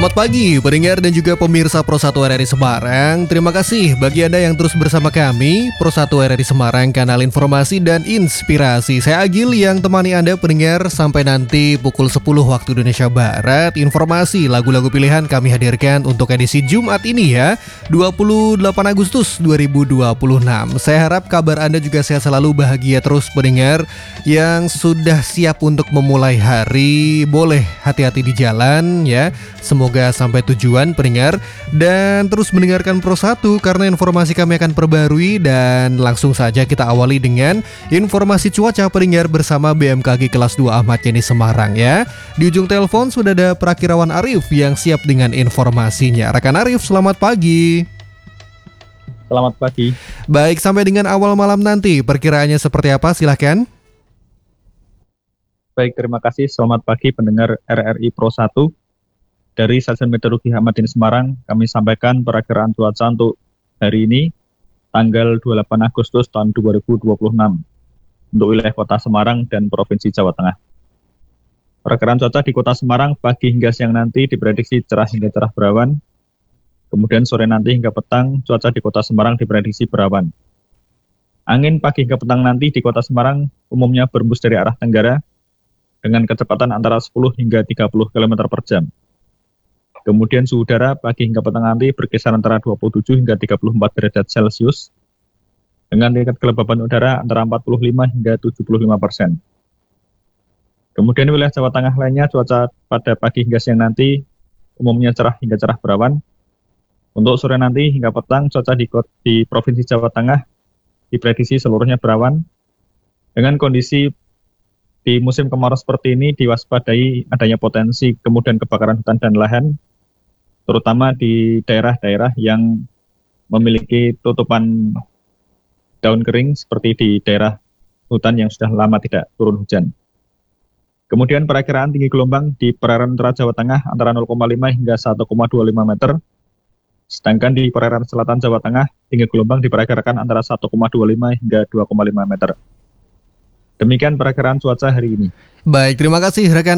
Selamat pagi pendengar dan juga pemirsa Pro 1 RRI Semarang. Terima kasih bagi Anda yang terus bersama kami Pro 1 RRI Semarang, kanal informasi dan inspirasi. Saya Agil yang temani Anda pendengar sampai nanti pukul 10 waktu Indonesia Barat. Informasi lagu-lagu pilihan kami hadirkan untuk edisi Jumat ini ya, 28 Agustus 2026. Saya harap kabar Anda juga sehat selalu, bahagia terus pendengar. Yang sudah siap untuk memulai hari, boleh hati-hati di jalan ya. Semoga sampai tujuan pendengar. Dan terus mendengarkan Pro 1 karena informasi kami akan perbarui. Dan langsung saja kita awali dengan informasi cuaca pendengar bersama BMKG kelas 2 Ahmad Yani Semarang ya. Di ujung telepon sudah ada Prakirawan Arif yang siap dengan informasinya. Rekan Arif, selamat pagi. Selamat pagi. Baik, sampai dengan awal malam nanti perkiraannya seperti apa? Silahkan. Baik, terima kasih. Selamat pagi pendengar RRI Pro 1. Dari Stasiun Meteorologi Ahmad Yani Semarang, kami sampaikan perakiraan cuaca untuk hari ini, tanggal 28 Agustus tahun 2026, untuk wilayah Kota Semarang dan Provinsi Jawa Tengah. Perakiraan cuaca di Kota Semarang pagi hingga siang nanti diprediksi cerah hingga cerah berawan. Kemudian sore nanti hingga petang, cuaca di Kota Semarang diprediksi berawan. Angin pagi hingga petang nanti di Kota Semarang umumnya berembus dari arah tenggara dengan kecepatan antara 10 hingga 30 km per jam. Kemudian suhu udara pagi hingga petang nanti berkisar antara 27 hingga 34 derajat Celcius dengan tingkat kelembaban udara antara 45 hingga 75%. Kemudian wilayah Jawa Tengah lainnya cuaca pada pagi hingga siang nanti umumnya cerah hingga cerah berawan. Untuk sore nanti hingga petang cuaca di Provinsi Jawa Tengah diprediksi seluruhnya berawan. Dengan kondisi di musim kemarau seperti ini diwaspadai adanya potensi kemudian kebakaran hutan dan lahan, terutama di daerah-daerah yang memiliki tutupan daun kering seperti di daerah hutan yang sudah lama tidak turun hujan. Kemudian perakiraan tinggi gelombang di perairan utara Jawa Tengah antara 0,5 hingga 1,25 meter. Sedangkan di perairan selatan Jawa Tengah tinggi gelombang diperkirakan antara 1,25 hingga 2,5 meter. Demikian perakiraan cuaca hari ini. Baik, terima kasih rekan